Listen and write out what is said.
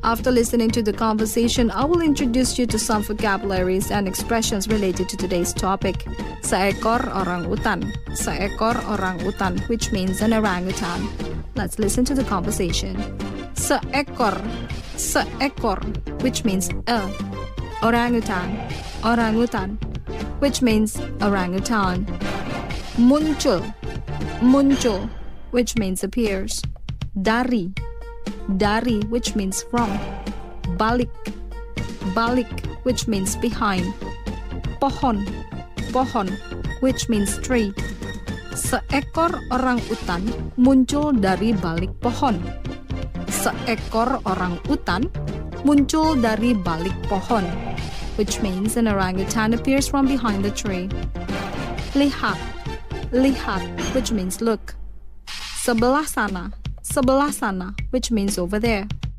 After listening to the conversation, I will introduce you to some vocabularies and expressions related to today's topic. Seekor orang utan. Seekor orang utan, which means an orangutan. Let's listen to the conversation. Seekor. Seekor, which means a. Orangutan. Orangutan, which means orangutan. Muncul. Muncul, which means appears. Dari. Dari, which means from. Balik. Balik, which means behind. Pohon. Pohon, which means tree. Seekor orang utan muncul dari balik pohon. Seekor orang utan muncul dari balik pohon, which means an orangutan appears from behind the tree. Lihat. Lihat, which means look. Sebelah sana. Sebelah sana, which means over there.